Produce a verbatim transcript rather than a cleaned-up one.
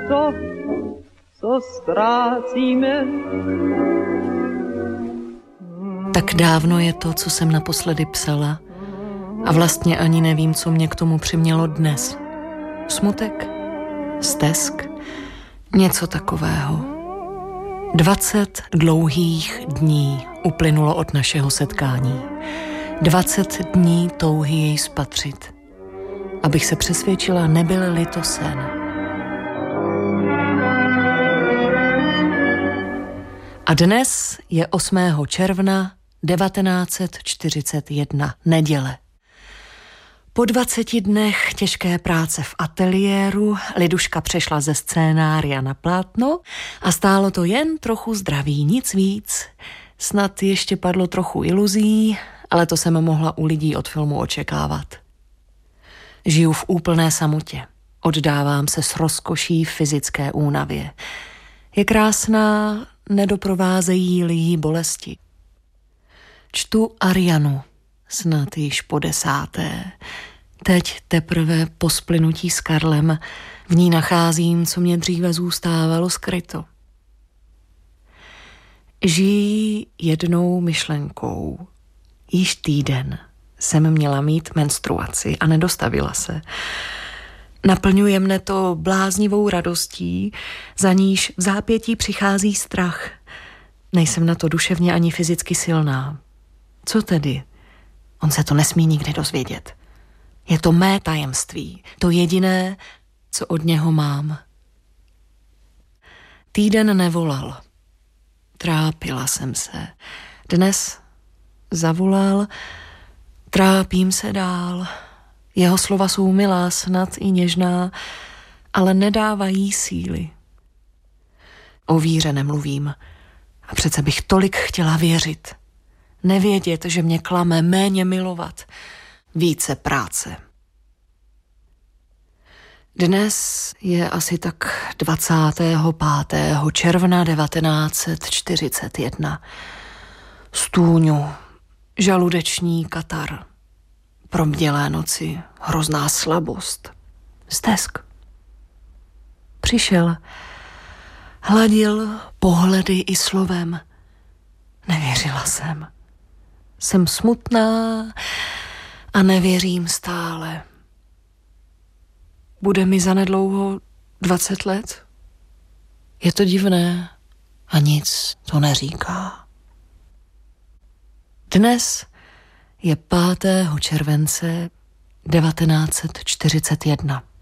to, co ztrácíme. Tak dávno je to, co jsem naposledy psala, a vlastně ani nevím, co mě k tomu přimělo dnes. Smutek? Stesk? Něco takového. Dvacet dlouhých dní uplynulo od našeho setkání. Dvacet dní touhy jej spatřit. Abych se přesvědčila, nebyl-li to sen. A dnes je osmého června devatenáct set čtyřicet jedna, neděle. Po dvaceti dnech těžké práce v ateliéru Liduška přešla ze scénária na plátno a stálo to jen trochu zdraví, nic víc. Snad ještě padlo trochu iluzí, ale to jsem mohla u lidí od filmu očekávat. Žiju v úplné samotě. Oddávám se s rozkoší fyzické únavě. Je krásná, nedoprovázejí-li jí bolesti. Čtu Arianu, snad již po desáté. Teď teprve po splynutí s Karlem v ní nacházím, co mě dříve zůstávalo skryto. Žijí jednou myšlenkou. Již týden jsem měla mít menstruaci a nedostavila se. Naplňuje mne to bláznivou radostí, za níž v zápětí přichází strach. Nejsem na to duševně ani fyzicky silná. Co tedy? On se to nesmí nikdy dozvědět. Je to mé tajemství, to jediné, co od něho mám. Týden nevolal. Trápila jsem se. Dnes zavolal, trápím se dál. Jeho slova jsou milá, snad i něžná, ale nedávají síly. O víře nemluvím. A přece bych tolik chtěla věřit. Nevědět, že mě klame, méně milovat. Více práce. Dnes je asi tak dvacátého pátého června devatenáct set čtyřicet jedna. Stůňu, žaludeční katar. Probdělé noci, hrozná slabost. Stesk. Přišel, hladil pohledy i slovem. Nevěřila jsem. Jsem smutná a nevěřím stále. Bude mi zanedlouho dvacet let? Je to divné a nic to neříká. Dnes je pátého července devatenáct set čtyřicet jedna.